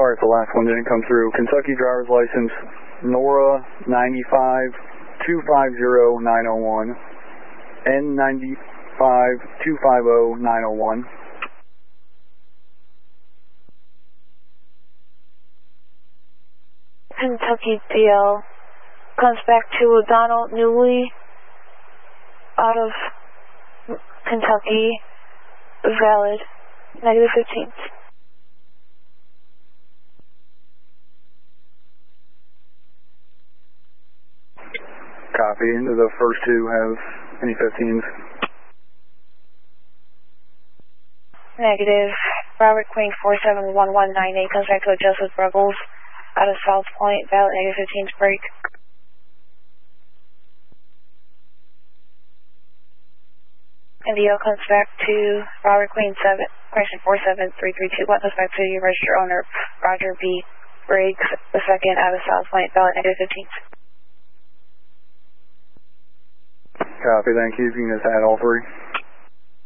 Sorry if the last one didn't come through. Kentucky driver's license, Nora 95 250 901, N95 250 901. Kentucky DL comes back to Donald Newley out of Kentucky, valid, -15. Copy. The first two have any 15s? Negative. Robert Queen 471198 comes back to Joseph Ruggles out of South Point, valid, -15's break. NDL comes back to Robert Queen 47332. What comes back to your registered owner, Roger B. Briggs II out of South Point, valid, -15. Copy, thank you. You can just add all three.